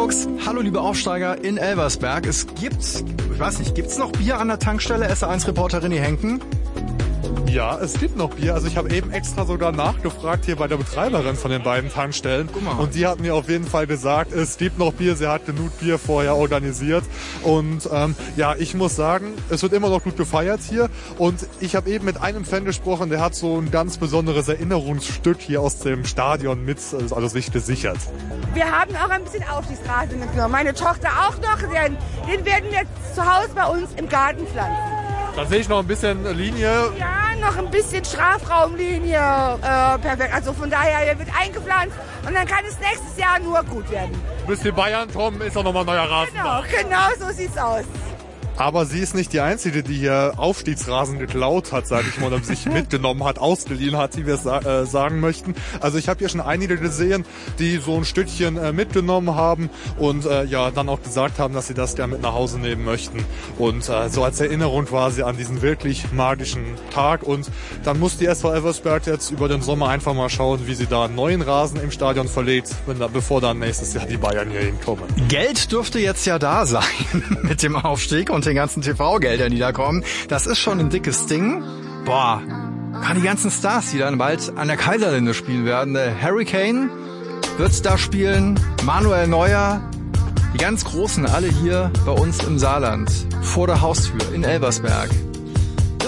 Fuchs. Hallo liebe Aufsteiger in Elversberg. Gibt's noch Bier an der Tankstelle? SR1-Reporter René Henken. Ja, es gibt noch Bier. Also ich habe eben extra sogar nachgefragt hier bei der Betreiberin von den beiden Tankstellen. Und die hat mir auf jeden Fall gesagt, es gibt noch Bier. Sie hat genug Bier vorher organisiert. Und ich muss sagen, es wird immer noch gut gefeiert hier. Und ich habe eben mit einem Fan gesprochen, der hat so ein ganz besonderes Erinnerungsstück hier aus dem Stadion mit, also sich gesichert. Wir haben auch ein bisschen Aufstiegsrasen mitgenommen. Meine Tochter auch noch. Den werden wir zu Hause bei uns im Garten pflanzen. Da sehe ich noch ein bisschen Linie. Ja, noch ein bisschen Strafraumlinie. Perfekt. Also von daher, der wird eingepflanzt und dann kann es nächstes Jahr nur gut werden. Bis die Bayern kommen, ist auch nochmal ein neuer Rasen. Genau, so sieht's aus. Aber sie ist nicht die Einzige, die hier Aufstiegsrasen geklaut hat, sage ich mal, oder sich mitgenommen hat, ausgeliehen hat, wie wir es sagen möchten. Also ich habe hier schon einige gesehen, die so ein Stückchen mitgenommen haben und dann auch gesagt haben, dass sie das gerne mit nach Hause nehmen möchten. Und so als Erinnerung quasi an diesen wirklich magischen Tag. Und dann muss die SV Elversberg jetzt über den Sommer einfach mal schauen, wie sie da einen neuen Rasen im Stadion verlegt, bevor dann nächstes Jahr die Bayern hier hinkommen. Geld dürfte jetzt ja da sein mit dem Aufstieg und den ganzen TV-Geldern, die da kommen. Das ist schon ein dickes Ding. Boah, die ganzen Stars, die dann bald an der Kaiserlinde spielen werden. Der Harry Kane wird da spielen, Manuel Neuer, die ganz Großen, alle hier bei uns im Saarland, vor der Haustür in Elversberg.